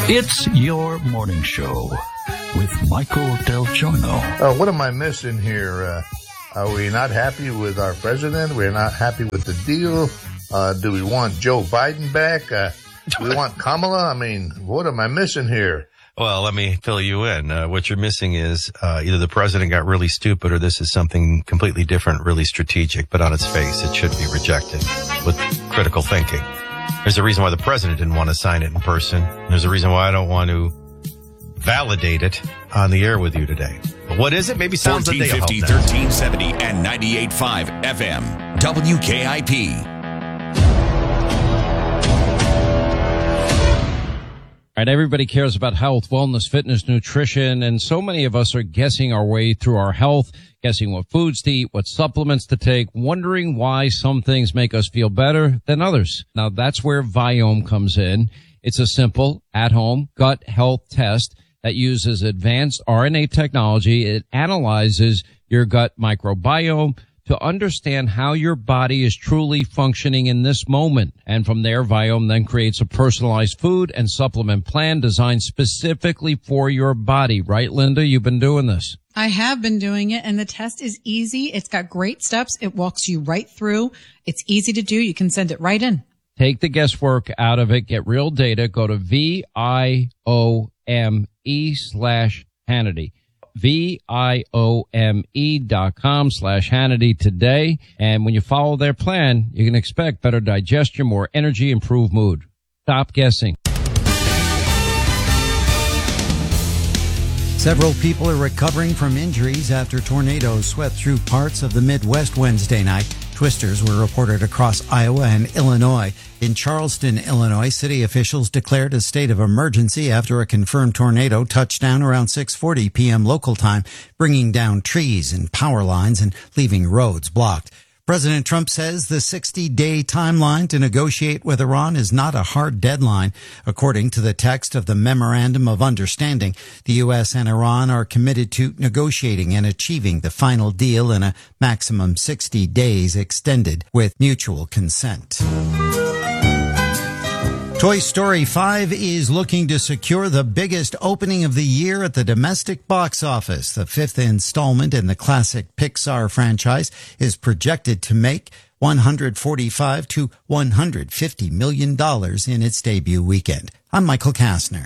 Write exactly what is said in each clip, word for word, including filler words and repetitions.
It's your morning show with Michael Del Giorno. Uh, what am I missing here? Uh, are we not happy with our president? We're not happy with the deal. Uh, do we want Joe Biden back? Uh, do we want Kamala? I mean, what am I missing here? Well, let me fill you in. Uh, what you're missing is uh, either the president got really stupid or this is something completely different, really strategic, but on its face, it should be rejected with critical thinking. There's a reason why the president didn't want to sign it in person. There's a reason why I don't want to validate it on the air with you today. But what is it? Maybe sounds like fourteen fifty, thirteen seventy, and ninety-eight point five F M. W K I P. All right, everybody cares about health, wellness, fitness, nutrition, and so many of us are guessing our way through our health, guessing what foods to eat, what supplements to take, wondering why some things make us feel better than others. Now, that's where Viome comes in. It's a simple, at-home gut health test that uses advanced R N A technology. It analyzes your gut microbiome to understand how your body is truly functioning in this moment. And from there, Viome then creates a personalized food and supplement plan designed specifically for your body. Right, Linda? You've been doing this. I have been doing it, and the test is easy. It's got great steps. It walks you right through. It's easy to do. You can send it right in. Take the guesswork out of it. Get real data. Go to V I O M E slash Hannity. V-I-O-M-E dot com slash Hannity today. And when you follow their plan, you can expect better digestion, more energy, improved mood. Stop guessing. Several people are recovering from injuries after tornadoes swept through parts of the Midwest Wednesday night. Twisters were reported across Iowa and Illinois. In Charleston, Illinois, city officials declared a state of emergency after a confirmed tornado touched down around six forty p.m. local time, bringing down trees and power lines and leaving roads blocked. President Trump says the sixty-day timeline to negotiate with Iran is not a hard deadline. According to the text of the Memorandum of Understanding, the U S and Iran are committed to negotiating and achieving the final deal in a maximum sixty days extended with mutual consent. Toy Story five is looking to secure the biggest opening of the year at the domestic box office. The fifth installment in the classic Pixar franchise is projected to make one hundred forty-five to one hundred fifty million dollars in its debut weekend. I'm Michael Kastner.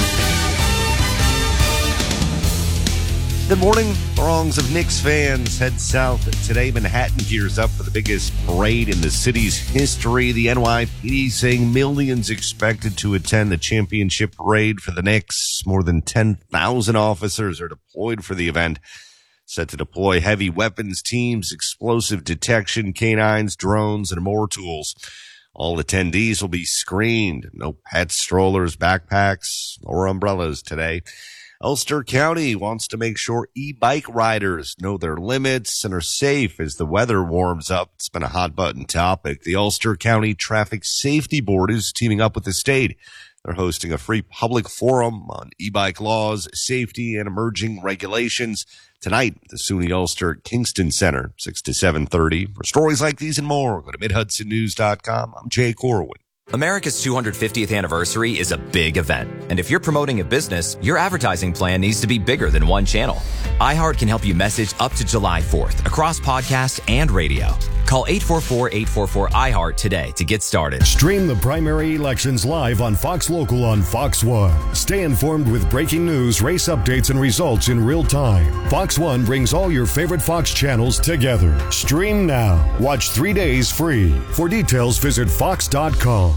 Good morning. Throngs of Knicks fans head south today. Manhattan gears up for the biggest parade in the city's history. The N Y P D saying millions expected to attend the championship parade for the Knicks. More than ten thousand officers are deployed for the event. Set to deploy heavy weapons teams, explosive detection, canines, drones, and more tools. All attendees will be screened. No pets, strollers, backpacks, or umbrellas today. Ulster County wants to make sure e-bike riders know their limits and are safe as the weather warms up. It's been a hot button topic. The Ulster County Traffic Safety Board is teaming up with the state. They're hosting a free public forum on e-bike laws, safety, and emerging regulations tonight at the SUNY Ulster Kingston Center, six to seven thirty. For stories like these and more, go to mid hudson news dot com. I'm Jay Corwin. America's two hundred fiftieth anniversary is a big event. And if you're promoting a business, your advertising plan needs to be bigger than one channel. iHeart can help you message up to July fourth across podcasts and radio. Call eight four four, eight four four, I heart today to get started. Stream the primary elections live on Fox Local on Fox One. Stay informed with breaking news, race updates, and results in real time. Fox One brings all your favorite Fox channels together. Stream now. Watch three days free. For details, visit fox dot com.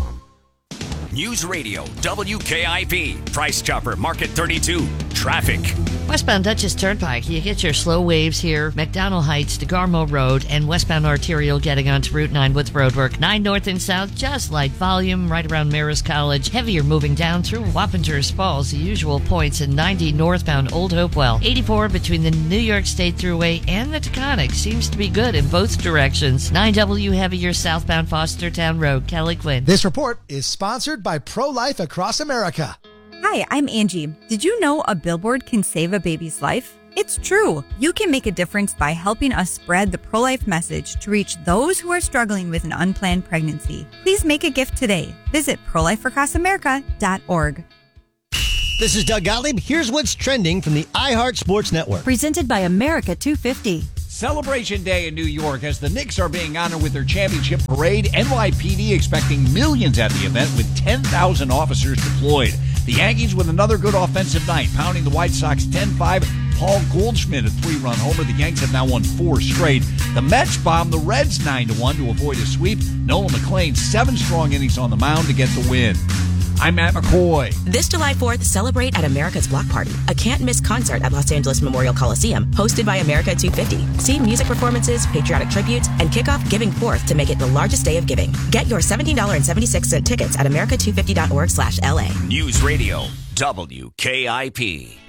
News Radio, W K I P, Price Chopper, Market thirty-two, traffic. Westbound Dutchess Turnpike, you get your slow waves here. McDonald Heights to Garmo Road, and westbound arterial getting onto Route nine with roadwork. nine north and south, just light volume right around Marist College. Heavier moving down through Wappingers Falls, the usual points, and ninety northbound Old Hopewell. eighty-four between the New York State Thruway and the Taconic seems to be good in both directions. nine W heavier southbound Fostertown Road. Kelly Quinn. This report is sponsored by Pro-Life Across America. Hi, I'm Angie. Did you know a billboard can save a baby's life? It's true. You can make a difference by helping us spread the pro-life message to reach those who are struggling with an unplanned pregnancy. Please make a gift today. Visit pro life across america dot org. This is Doug Gottlieb. Here's what's trending from the iHeart Sports Network. Presented by America two fifty. Celebration Day in New York as the Knicks are being honored with their championship parade. N Y P D expecting millions at the event with ten thousand officers deployed. The Yankees with another good offensive night, pounding the White Sox ten five. Paul Goldschmidt, a three-run homer. The Yanks have now won four straight. The Mets bomb the Reds nine to one to avoid a sweep. Nolan McLean, seven strong innings on the mound to get the win. I'm Matt McCoy. This July fourth, celebrate at America's Block Party, a can't-miss concert at Los Angeles Memorial Coliseum, hosted by America two fifty. See music performances, patriotic tributes, and kick off Giving Fourth to make it the largest day of giving. Get your seventeen dollars and seventy-six cents tickets at america two fifty dot org slash L A. News Radio W K I P.